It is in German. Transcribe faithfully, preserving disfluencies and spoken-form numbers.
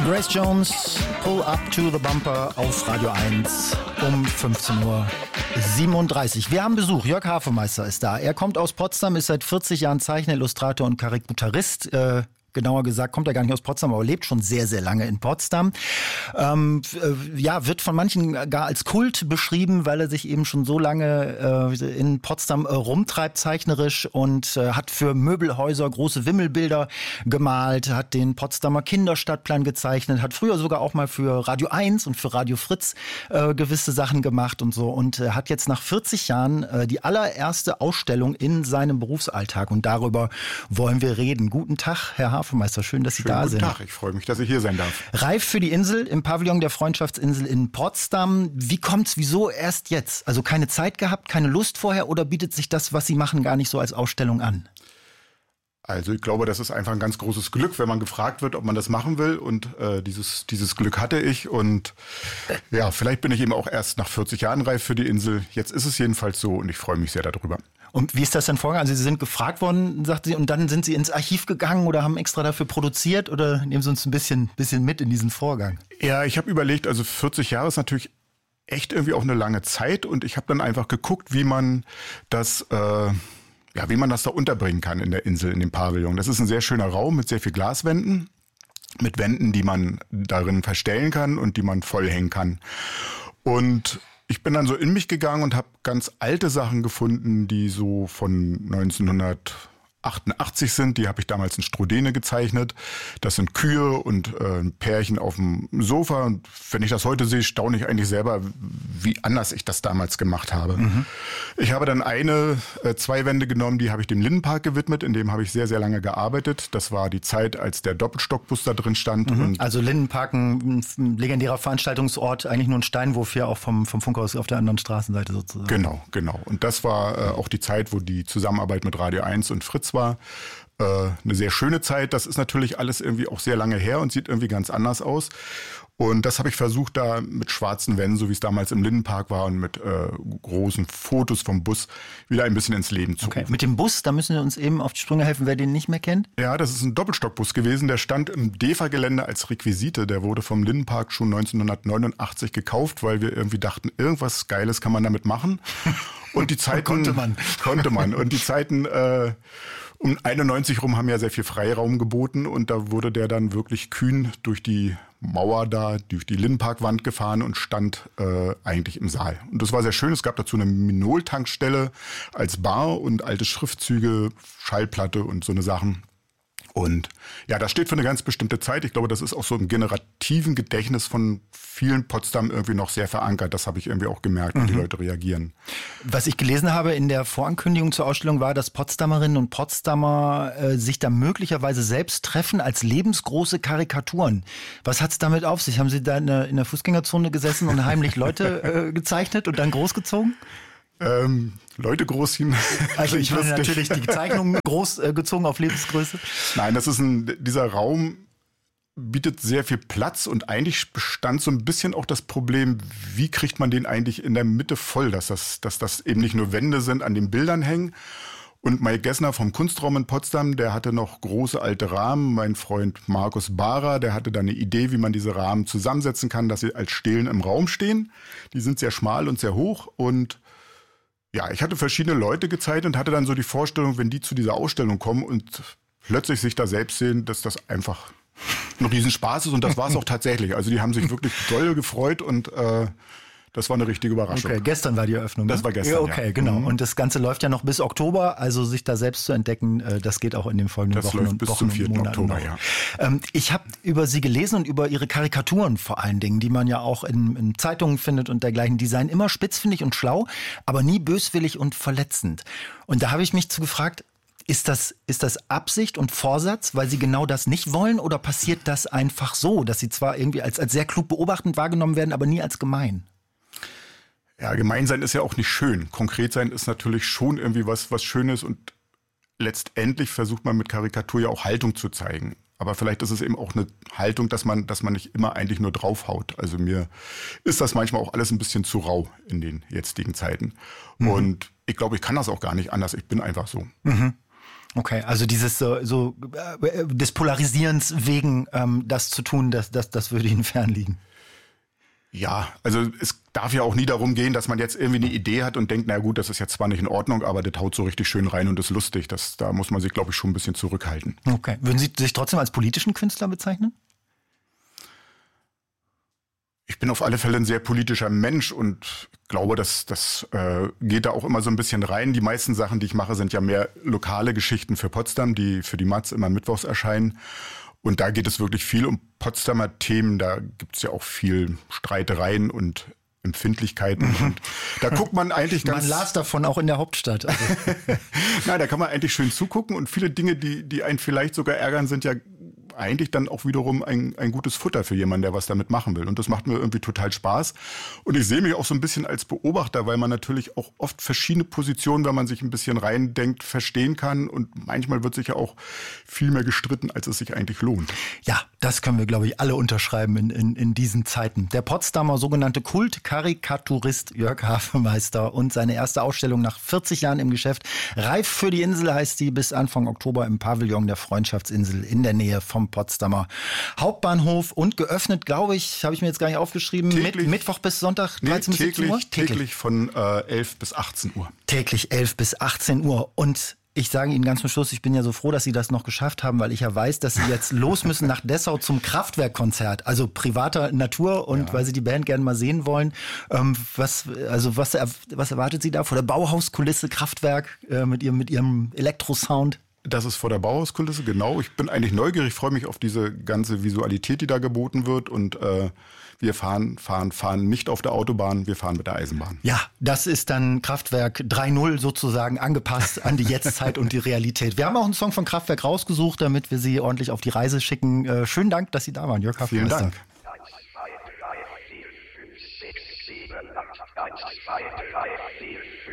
Grace Jones, Pull Up to the Bumper auf Radio eins um fünfzehn Uhr siebenunddreißig. Wir haben Besuch. Jörg Hafemeister ist da. Er kommt aus Potsdam, ist seit vierzig Jahren Zeichner, Illustrator und Karikaturist. Äh, Genauer gesagt, kommt er gar nicht aus Potsdam, aber lebt schon sehr, sehr lange in Potsdam. Ähm, äh, ja, wird von manchen gar als Kult beschrieben, weil er sich eben schon so lange äh, in Potsdam äh, rumtreibt, zeichnerisch, und äh, hat für Möbelhäuser große Wimmelbilder gemalt, hat den Potsdamer Kinderstadtplan gezeichnet, hat früher sogar auch mal für Radio eins und für Radio Fritz äh, gewisse Sachen gemacht und so, und äh, hat jetzt nach vierzig Jahren äh, die allererste Ausstellung in seinem Berufsalltag, und darüber wollen wir reden. Guten Tag, Herr Hafemeister. Meister, schön, dass Sie Schönen da guten sind. Tag, ich freue mich, dass ich hier sein darf. Reif für die Insel im Pavillon der Freundschaftsinsel in Potsdam. Wie kommt's, wieso erst jetzt? Also keine Zeit gehabt, keine Lust vorher, oder bietet sich das, was Sie machen, gar nicht so als Ausstellung an? Also ich glaube, das ist einfach ein ganz großes Glück, wenn man gefragt wird, ob man das machen will, und äh, dieses, dieses Glück hatte ich, und ja, vielleicht bin ich eben auch erst nach vierzig Jahren reif für die Insel. Jetzt ist es jedenfalls so, und ich freue mich sehr darüber. Und wie ist das denn vorgegangen? Also Sie sind gefragt worden, sagt Sie, und dann sind Sie ins Archiv gegangen oder haben extra dafür produziert, oder nehmen Sie uns ein bisschen, bisschen mit in diesen Vorgang? Ja, ich habe überlegt, also vierzig Jahre ist natürlich echt irgendwie auch eine lange Zeit, und ich habe dann einfach geguckt, wie man das, äh, ja, wie man das da unterbringen kann in der Insel, in dem Pavillon. Das ist ein sehr schöner Raum mit sehr viel Glaswänden, mit Wänden, die man darin verstellen kann und die man vollhängen kann. Und ich bin dann so in mich gegangen und habe ganz alte Sachen gefunden, die so von neunzehnhundertachtundachtzig sind. Die habe ich damals in Strodene gezeichnet. Das sind Kühe und äh, ein Pärchen auf dem Sofa. Und wenn ich das heute sehe, staune ich eigentlich selber, wie anders ich das damals gemacht habe. Mhm. Ich habe dann eine, äh, zwei Wände genommen, die habe ich dem Lindenpark gewidmet. In dem habe ich sehr, sehr lange gearbeitet. Das war die Zeit, als der Doppelstockbus da drin stand. Mhm. Und also Lindenpark, ein, ein legendärer Veranstaltungsort, eigentlich nur ein Steinwurf hier auch vom, vom Funkhaus auf der anderen Straßenseite sozusagen. Genau, genau. Und das war äh, auch die Zeit, wo die Zusammenarbeit mit Radio eins und Fritz war. Äh, eine sehr schöne Zeit. Das ist natürlich alles irgendwie auch sehr lange her und sieht irgendwie ganz anders aus. Und das habe ich versucht, da mit schwarzen Wänden, so wie es damals im Lindenpark war, und mit äh, großen Fotos vom Bus wieder ein bisschen ins Leben zu rufen. Okay. Mit dem Bus, da müssen wir uns eben auf die Sprünge helfen, wer den nicht mehr kennt. Ja, das ist ein Doppelstockbus gewesen. Der stand im D E F A-Gelände als Requisite. Der wurde vom Lindenpark schon neunzehnhundertneunundachtzig gekauft, weil wir irgendwie dachten, irgendwas Geiles kann man damit machen. Und die Zeiten konnte man. Konnte man. Und die Zeiten äh, um einundneunzig rum haben ja sehr viel Freiraum geboten, und da wurde der dann wirklich kühn durch die Mauer da, durch die Lindenparkwand gefahren und stand äh, eigentlich im Saal. Und das war sehr schön. Es gab dazu eine Minol-Tankstelle als Bar und alte Schriftzüge, Schallplatte und so eine Sachen. Und ja, das steht für eine ganz bestimmte Zeit. Ich glaube, das ist auch so im generativen Gedächtnis von vielen Potsdam irgendwie noch sehr verankert. Das habe ich irgendwie auch gemerkt, wie mhm. die Leute reagieren. Was ich gelesen habe in der Vorankündigung zur Ausstellung war, dass Potsdamerinnen und Potsdamer äh, sich da möglicherweise selbst treffen als lebensgroße Karikaturen. Was hat's damit auf sich? Haben Sie da in der, in der Fußgängerzone gesessen und heimlich Leute äh, gezeichnet und dann großgezogen? Ähm, Leute großziehen. Also ich würde natürlich die Zeichnung groß äh, gezogen auf Lebensgröße. Nein, das ist ein, dieser Raum bietet sehr viel Platz, und eigentlich bestand so ein bisschen auch das Problem, wie kriegt man den eigentlich in der Mitte voll, dass das, dass das eben nicht nur Wände sind, an den Bildern hängen. Und Mike Gessner vom Kunstraum in Potsdam, der hatte noch große alte Rahmen. Mein Freund Markus Bahrer, der hatte da eine Idee, wie man diese Rahmen zusammensetzen kann, dass sie als Stelen im Raum stehen. Die sind sehr schmal und sehr hoch, und ja, ich hatte verschiedene Leute gezeigt und hatte dann so die Vorstellung, wenn die zu dieser Ausstellung kommen und plötzlich sich da selbst sehen, dass das einfach ein Riesenspaß ist, und das war es auch tatsächlich. Also die haben sich wirklich doll gefreut, und äh, das war eine richtige Überraschung. Okay, gestern war die Eröffnung. Das ne? war gestern, ja. Okay, ja. genau. Mhm. Und das Ganze läuft ja noch bis Oktober, also sich da selbst zu entdecken, äh, das geht auch in den folgenden das Wochen läuft und bis Wochen zum und vierten Monaten Oktober, noch. ja. Ähm, ich habe über Sie gelesen und über Ihre Karikaturen vor allen Dingen, die man ja auch in, in Zeitungen findet und dergleichen. Die seien immer spitzfindig und schlau, aber nie böswillig und verletzend. Und da habe ich mich zu gefragt, Ist das, ist das Absicht und Vorsatz, weil Sie genau das nicht wollen, oder passiert das einfach so, dass Sie zwar irgendwie als, als sehr klug beobachtend wahrgenommen werden, aber nie als gemein? Ja, gemein sein ist ja auch nicht schön. Konkret sein ist natürlich schon irgendwie was, was Schönes, und letztendlich versucht man mit Karikatur ja auch Haltung zu zeigen. Aber vielleicht ist es eben auch eine Haltung, dass man, dass man nicht immer eigentlich nur draufhaut. Also mir ist das manchmal auch alles ein bisschen zu rau in den jetzigen Zeiten. Mhm. Und ich glaube, ich kann das auch gar nicht anders. Ich bin einfach so. Mhm. Okay, also dieses so, so äh, des Polarisierens wegen ähm, das zu tun, das, das, das würde Ihnen fernliegen. Ja, also es darf ja auch nie darum gehen, dass man jetzt irgendwie eine Idee hat und denkt, na gut, das ist jetzt zwar nicht in Ordnung, aber das haut so richtig schön rein und ist lustig. Das, da muss man sich, glaube ich, schon ein bisschen zurückhalten. Okay. Würden Sie sich trotzdem als politischen Künstler bezeichnen? Ich bin auf alle Fälle ein sehr politischer Mensch und glaube, dass das äh, geht da auch immer so ein bisschen rein. Die meisten Sachen, die ich mache, sind ja mehr lokale Geschichten für Potsdam, die für die Matz immer mittwochs erscheinen. Und da geht es wirklich viel um Potsdamer Themen. Da gibt es ja auch viel Streitereien und Empfindlichkeiten. Mhm. Und da guckt man eigentlich ganz... Man las davon auch in der Hauptstadt. Also. Nein, da kann man eigentlich schön zugucken. Und viele Dinge, die, die einen vielleicht sogar ärgern, sind ja eigentlich dann auch wiederum ein, ein gutes Futter für jemanden, der was damit machen will. Und das macht mir irgendwie total Spaß. Und ich sehe mich auch so ein bisschen als Beobachter, weil man natürlich auch oft verschiedene Positionen, wenn man sich ein bisschen reindenkt, verstehen kann. Und manchmal wird sich ja auch viel mehr gestritten, als es sich eigentlich lohnt. Ja, das können wir, glaube ich, alle unterschreiben in, in, in diesen Zeiten. Der Potsdamer sogenannte Kult-Karikaturist Jörg Hafemeister und seine erste Ausstellung nach vierzig Jahren im Geschäft. Reif für die Insel heißt die, bis Anfang Oktober im Pavillon der Freundschaftsinsel in der Nähe vom Potsdamer Hauptbahnhof und geöffnet, glaube ich, habe ich mir jetzt gar nicht aufgeschrieben, mit, Mittwoch bis Sonntag dreizehn bis siebzehn Uhr? Täglich, täglich von äh, elf bis achtzehn Uhr. Täglich elf bis achtzehn Uhr und ich sage Ihnen ganz zum Schluss, ich bin ja so froh, dass Sie das noch geschafft haben, weil ich ja weiß, dass Sie jetzt los müssen nach Dessau zum Kraftwerk-Konzert, also privater Natur und ja. weil Sie die Band gerne mal sehen wollen. Ähm, was, also was, was erwartet Sie da vor der Bauhauskulisse Kraftwerk äh, mit Ihrem, mit Ihrem Elektrosound? Das ist vor der Bauhauskulisse, genau. Ich bin eigentlich neugierig, freue mich auf diese ganze Visualität, die da geboten wird. Und äh, wir fahren, fahren, fahren nicht auf der Autobahn, wir fahren mit der Eisenbahn. Ja, das ist dann Kraftwerk drei null sozusagen angepasst an die Jetztzeit und die Realität. Wir haben auch einen Song von Kraftwerk rausgesucht, damit wir Sie ordentlich auf die Reise schicken. Äh, schönen Dank, dass Sie da waren, Jörg Hafemeister. Vielen Dank. eins, zwei, drei, vier, fünf, sechs, sieben, acht, eins, zwei, drei, vier, fünf.